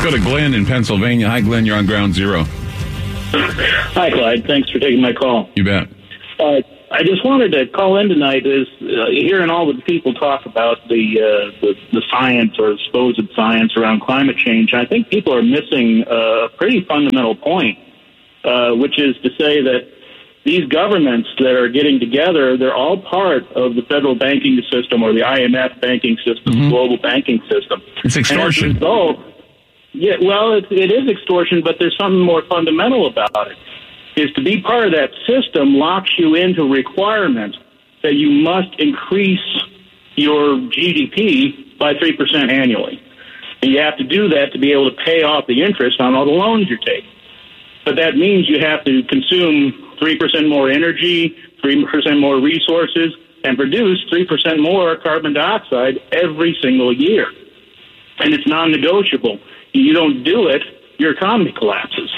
go to Glenn in Pennsylvania. Hi, Glenn. You're on Ground Zero. Hi, Clyde. Thanks for taking my call. You bet. I just wanted to call in tonight. Hearing all the people talk about the science or supposed science around climate change. I think people are missing a pretty fundamental point, which is to say that these governments that are getting together, they're all part of the federal banking system or the IMF banking system, global banking system. It's extortion. And as a result, yeah, well, it is extortion, but there's something more fundamental about it. Is to be part of that system locks you into requirement that you must increase your GDP by 3% annually. And you have to do that to be able to pay off the interest on all the loans you're taking. But that means you have to consume 3% more energy, 3% more resources, and produce 3% more carbon dioxide every single year. And it's non-negotiable. You don't do it, your economy collapses.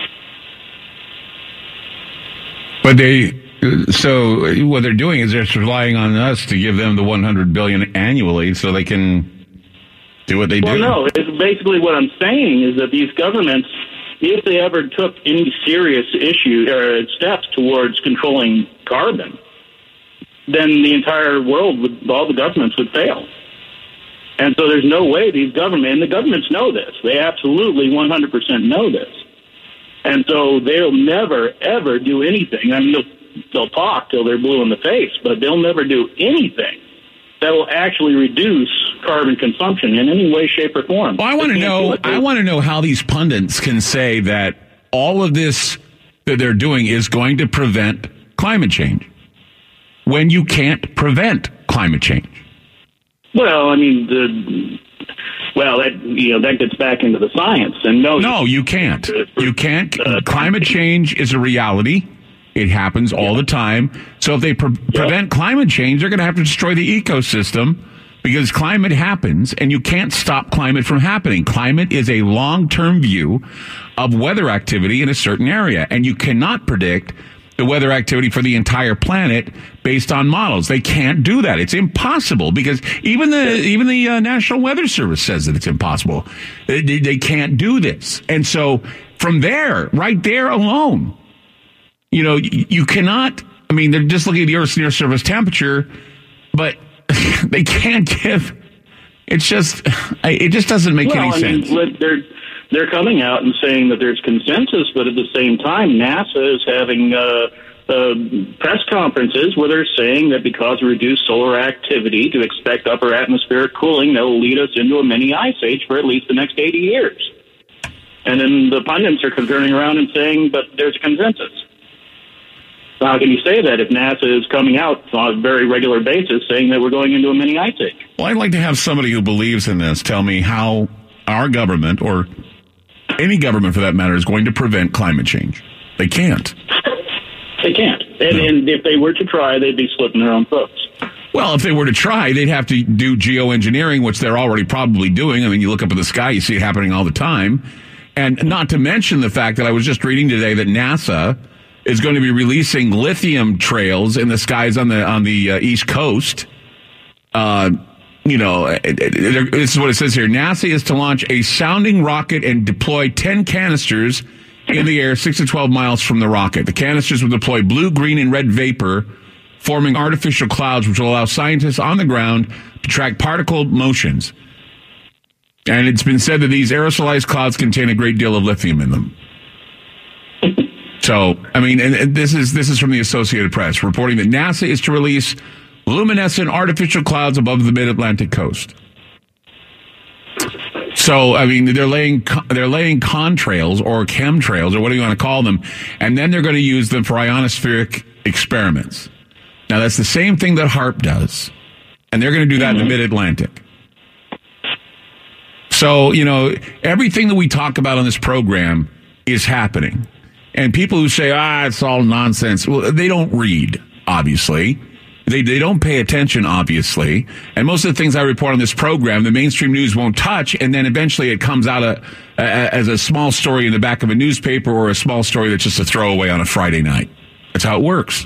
But so what they're doing is they're relying on us to give them the $100 billion annually so they can do what they do. Well, no, it's basically what I'm saying is that these governments, if they ever took any serious steps towards controlling carbon, then the entire world all the governments would fail. And so there's no way and the governments know this. They absolutely 100% know this. And so they'll never, ever do anything. I mean, they'll talk till they're blue in the face, but they'll never do anything that will actually reduce carbon consumption in any way, shape, or form. Well, I want to know how these pundits can say that all of this that they're doing is going to prevent climate change when you can't prevent climate change. Well, I mean, that gets back into the science. And no, you can't. You can't. Climate change is a reality. It happens all the time. So if they prevent climate change, they're going to have to destroy the ecosystem because climate happens, and you can't stop climate from happening. Climate is a long-term view of weather activity in a certain area, and you cannot predict the weather activity for the entire planet based on models. They can't do that. It's impossible because even the National Weather Service says that it's impossible. They can't do this. And so from there, right there alone, you cannot, I mean, they're just looking at the Earth's near surface temperature, but they can't give, it just doesn't make any sense. They're coming out and saying that there's consensus, but at the same time, NASA is having press conferences where they're saying that because of reduced solar activity, to expect upper atmospheric cooling that will lead us into a mini ice age for at least the next 80 years. And then the pundits are turning around and saying, but there's consensus. So how can you say that if NASA is coming out on a very regular basis saying that we're going into a mini ice age? Well, I'd like to have somebody who believes in this tell me how our government, or any government for that matter, is going to prevent climate change. They can't. They can't. And if they were to try, they'd be splitting their own throats. Well, if they were to try, they'd have to do geoengineering, which they're already probably doing. I mean, you look up at the sky, you see it happening all the time. And not to mention the fact that I was just reading today that NASA is going to be releasing lithium trails in the skies on the East Coast. This is what it says here. NASA is to launch a sounding rocket and deploy 10 canisters in the air 6 to 12 miles from the rocket. The canisters will deploy blue, green, and red vapor, forming artificial clouds, which will allow scientists on the ground to track particle motions. And it's been said that these aerosolized clouds contain a great deal of lithium in them. So, I mean, and this is from the Associated Press, reporting that NASA is to release luminescent artificial clouds above the mid-Atlantic coast. So, I mean, they're laying contrails or chemtrails, or what do you want to call them, and then they're going to use them for ionospheric experiments. Now, that's the same thing that HAARP does, and they're going to do that in the mid-Atlantic. So, everything that we talk about on this program is happening. And people who say, it's all nonsense, well, they don't read, obviously. They don't pay attention, obviously. And most of the things I report on this program, the mainstream news won't touch, and then eventually it comes out as a small story in the back of a newspaper or a small story that's just a throwaway on a Friday night. That's how it works.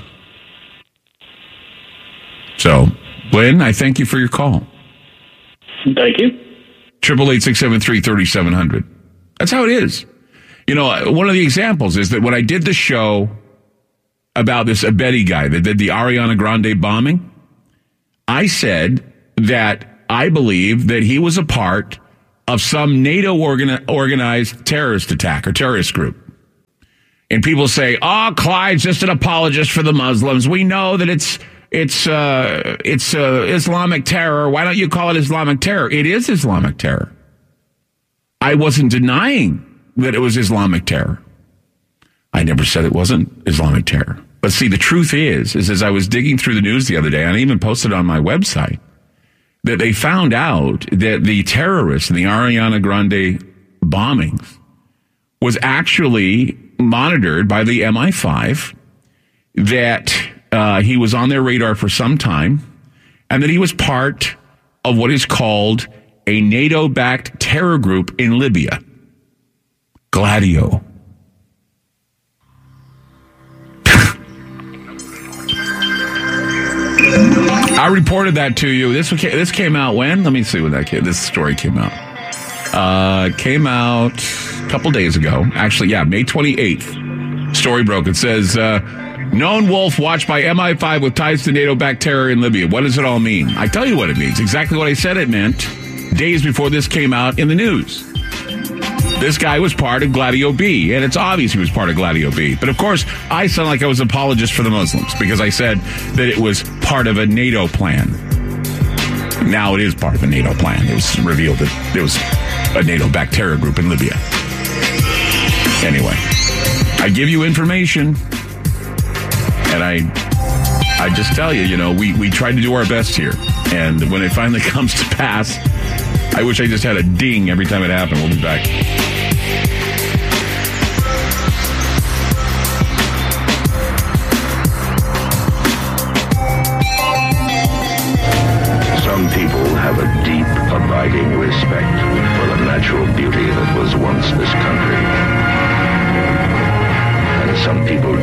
So, Glenn, I thank you for your call. Thank you. 888-673-3700. That's how it is. You know, one of the examples is that when I did the show about this Abedi guy that did the Ariana Grande bombing, I said that I believe that he was a part of some NATO organized terrorist attack or terrorist group. And people say, "Oh, Clyde's just an apologist for the Muslims. We know that it's Islamic terror. Why don't you call it Islamic terror?" It is Islamic terror. I wasn't denying that it was Islamic terror. I never said it wasn't Islamic terror. But see, the truth is as I was digging through the news the other day, and I even posted on my website, that they found out that the terrorists in the Ariana Grande bombings was actually monitored by the MI5, that he was on their radar for some time, and that he was part of what is called a NATO-backed terror group in Libya, Gladio. I reported that to you. This came out when? Let me see when this story came out. Came out a couple days ago. Actually, yeah, May 28th. Story broke. It says, known wolf watched by MI5 with ties to NATO-backed terror in Libya. What does it all mean? I tell you what it means. Exactly what I said it meant days before this came out in the news. This guy was part of Gladio B, and it's obvious he was part of Gladio B. But of course, I sound like I was an apologist for the Muslims because I said that it was part of a NATO plan. Now it is part of a NATO plan. It was revealed that it was a NATO-backed terror group in Libya. Anyway, I give you information, and I just tell you, you know, we try to do our best here. And when it finally comes to pass, I wish I just had a ding every time it happened. We'll be back. Some people have a deep, abiding respect for the natural beauty that was once this country. And some people